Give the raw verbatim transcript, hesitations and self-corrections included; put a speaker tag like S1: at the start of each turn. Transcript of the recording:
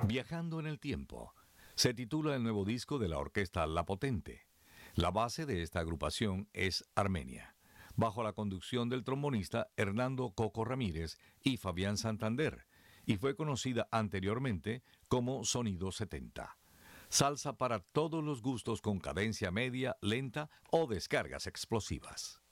S1: Viajando en el tiempo, se titula el nuevo disco de la orquesta La Potente. La base de esta agrupación es Armenia, bajo la conducción del trombonista Hernando Coco Ramírez y Fabián Santander, y fue conocida anteriormente como Sonido setenta. Salsa para todos los gustos con cadencia media, lenta o descargas explosivas.